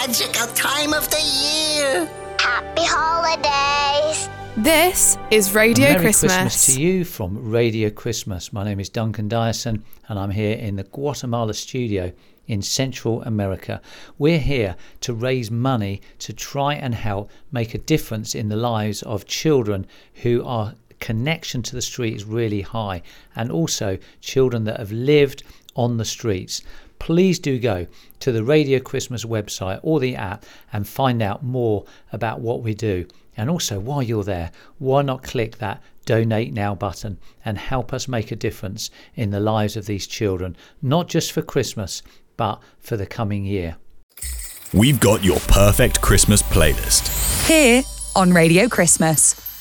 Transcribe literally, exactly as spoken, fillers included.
magical time of the year. Happy holidays. This is Radio Merry Christmas. Christmas to you from Radio Christmas. My name is Duncan Dyson and I'm here in the Guatemala studio in Central America. We're here to raise money to try and help make a difference in the lives of children who are connection to the street is really high, and also children that have lived on the streets. Please do go to the Radio Christmas website or the app and find out more about what we do. And also, while you're there, why not click that Donate Now button and help us make a difference in the lives of these children, not just for Christmas, but for the coming year. We've got your perfect Christmas playlist here on Radio Christmas.